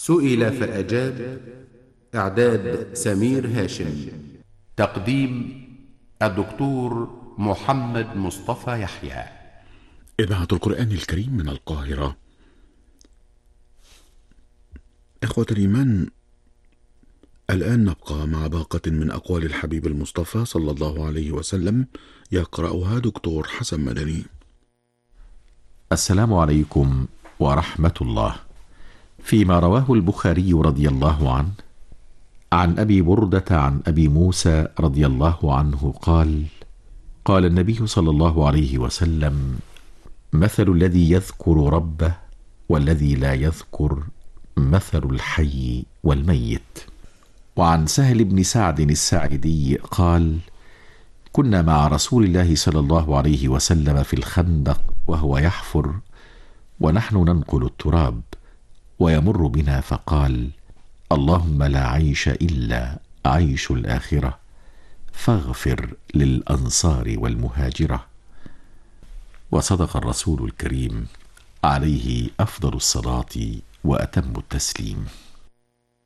سئل فأجاب. إعداد سمير هاشم. تقديم الدكتور محمد مصطفى يحيى. إذاعة القرآن الكريم من القاهرة. إخوة الإيمان، الآن نبقى مع باقة من أقوال الحبيب المصطفى صلى الله عليه وسلم، يقرأها دكتور حسن مدني. السلام عليكم ورحمة الله. فيما رواه البخاري رضي الله عنه عن أبي بردة عن أبي موسى رضي الله عنه قال: قال النبي صلى الله عليه وسلم: مثل الذي يذكر ربه والذي لا يذكر مثل الحي والميت. وعن سهل بن سعد الساعدي قال: كنا مع رسول الله صلى الله عليه وسلم في الخندق وهو يحفر ونحن ننقل التراب، ويمر بنا فقال: اللهم لا عيش إلا عيش الآخرة، فاغفر للأنصار والمهاجرة. وصدق الرسول الكريم عليه أفضل الصلاة وأتم التسليم.